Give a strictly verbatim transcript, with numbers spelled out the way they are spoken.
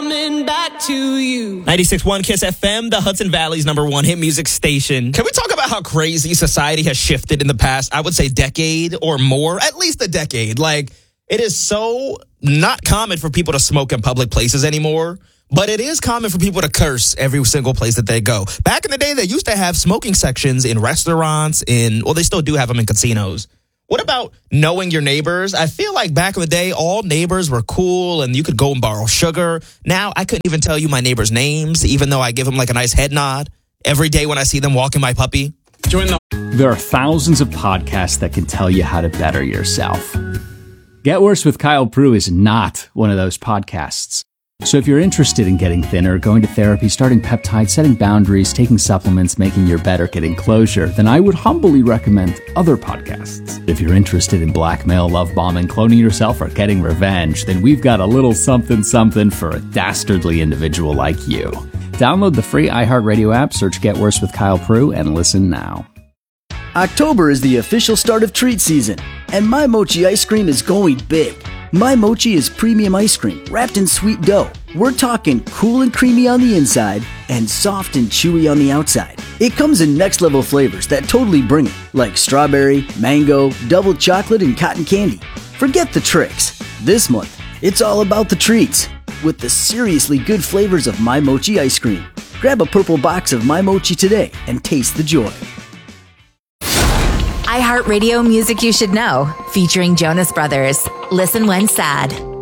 coming back to you. ninety-six point one Kiss F M, the Hudson Valley's number one hit music station. Can we talk about how crazy society has shifted in the past, I would say, decade or more? At least a decade. Like, it is so not common for people to smoke in public places anymore. But it is common for people to curse every single place that they go. Back in the day, they used to have smoking sections in restaurants, in, well, they still do have them in casinos. What about knowing your neighbors? I feel like back in the day, all neighbors were cool and you could go and borrow sugar. Now, I couldn't even tell you my neighbors' names, even though I give them like a nice head nod every day when I see them walking my puppy. Join the- there are thousands of podcasts that can tell you how to better yourself. Get Worse with Kyle Prue is not one of those podcasts. So if you're interested in getting thinner, going to therapy, starting peptides, setting boundaries, taking supplements, making your better, getting closure, then I would humbly recommend other podcasts. If you're interested in blackmail, love bombing, cloning yourself, or getting revenge, then we've got a little something something for a dastardly individual like you. Download the free iHeartRadio app, search Get Worse with Kyle Prue, and listen now. October is the official start of treat season, and My Mochi ice cream is going big. My Mochi is premium ice cream wrapped in sweet dough. We're talking cool and creamy on the inside and soft and chewy on the outside. It comes in next level flavors that totally bring it, like strawberry, mango, double chocolate, and cotton candy. Forget the tricks. This month, it's all about the treats with the seriously good flavors of My Mochi ice cream. Grab a purple box of My Mochi today and taste the joy. iHeartRadio Music You Should Know, featuring Jonas Brothers. Listen when sad.